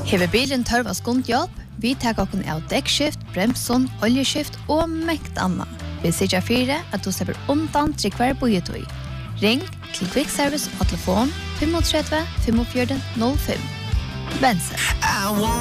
Hever bilen tørva skundhjelp, vi tar okken av dekkskift, bremsen, oljeskift og mekt anna. Vi sikker 4 at du slipper undan til hver bojetøy. Ring til Quick Service og telefon 35 45 05. Bense.